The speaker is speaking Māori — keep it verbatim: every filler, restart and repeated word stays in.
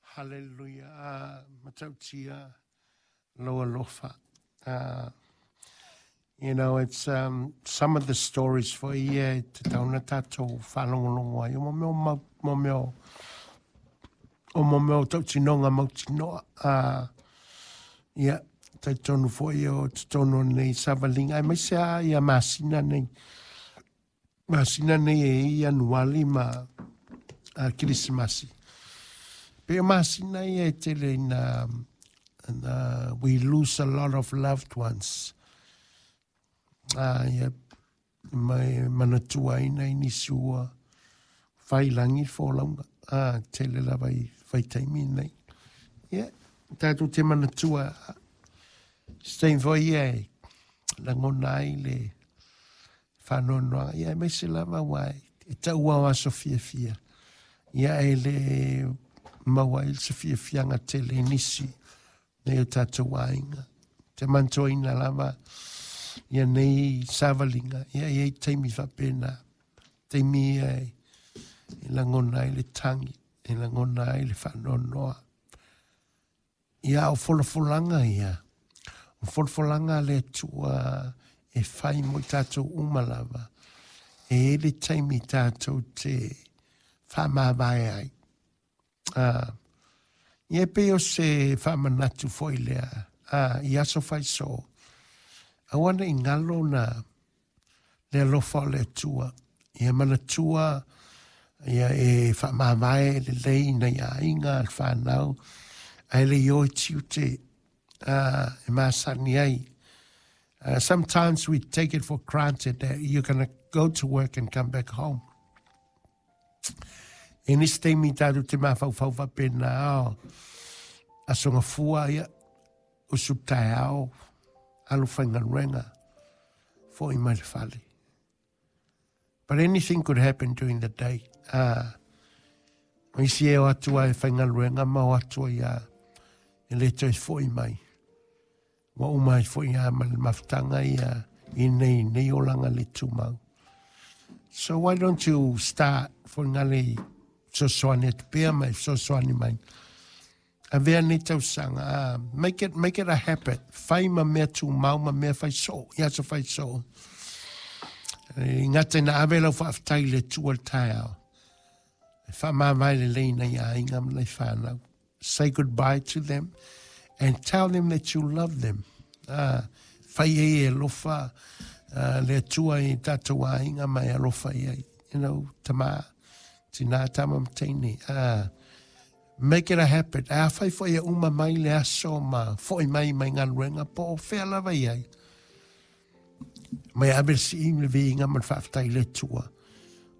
Hallelujah. Uh, Matautia, Loa Lofa. Uh, you know, it's um, some of the stories for ye te tauna tatou whalongolongo ai. O mo meo, mo mo meo, o mo meo tau tinonga mau tinoa. Uh, yeah, te tonu fo i o te tonu nei savalinga. Ai mai sea ia masina nei. Masina nei e ia nuali ma uh, Christmasi. Pero masina ia te le na... And uh, we lose a lot of loved ones. Ah, yeah. Mai manatua ina ini sua. Whai langi fōlaunga. Ah, te le la vai, vai taimi nei. Yeah. Tātou te manatua. Stein voi e. Langona ai le. Whanonoa. Yeah, me se lava wai. E tau awa Sofia fia. Yeah, e le maua il Sofia fianga te le nisi. Nei o tātou ainga. Te mantoina lava, ia nei savalinga, ia ia teimi whapena, teimi ia i langona i le tangi, i langona i le whanonoa. Ia o wholafolanga ia, o wholafolanga le tua e whai mo tātou umalava, e ele teimi tātou te whamawai ai. Ah, Ie pe o se whamanatu foi lea, a i aso fai so. Awana i ngalo na le alofa o le tua. Ia mana tua, ia e whamamae le lei na ia inga al whanau. Ai le ioi tiu te, uh, e masani ai. Uh, sometimes we take it for granted that you're going to go to work and come back home. E nisi te mi tātu te mawhau whau whapena ao. A songa fua ia, usu tae ao, alu whainga renga, fo i mai le whale. But anything could happen during the day. Ah, uh, isi e o atua e whainga renga, ma o atua ia, e leto e fo i mai. Wa umai fo i a mafutanga ia, i nei, nei o langa le tumau. So why don't you start for ngale so soane te pia mai, so soane mai. A vea ni tau sanga, uh, make it make it a habit. Fai ma mea tu mau ma mea fai so, ia so fai so. E, ngate na awe lau whaftai le tua tai au. E wha maa mai le leina ia inga mlai whanau. Say goodbye to them and tell them that you love them. Uh, fai e e lofa, uh, le tua i tatou a inga mai a lofa i ai. You know, tama, tina tama mtaini. Ah, uh, make it a habit. A whai fo ia uma mai le aso ma fo i mai mai ngaluenga po o whea lava iai. Mai awer si im le vi inga man whaftai le tua.